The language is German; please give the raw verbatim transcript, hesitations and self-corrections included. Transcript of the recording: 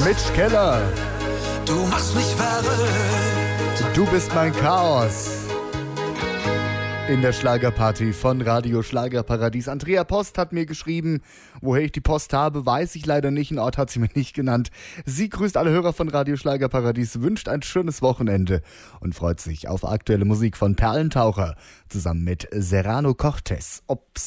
Mitch Keller. Du machst mich verrückt. Du bist mein Chaos. In der Schlagerparty von Radio Schlagerparadies. Andrea Post hat mir geschrieben, woher ich die Post habe, weiß ich leider nicht. Einen Ort hat sie mir nicht genannt. Sie grüßt alle Hörer von Radio Schlagerparadies, wünscht ein schönes Wochenende und freut sich auf aktuelle Musik von Perlentaucher zusammen mit Serrano Cortez. Ob's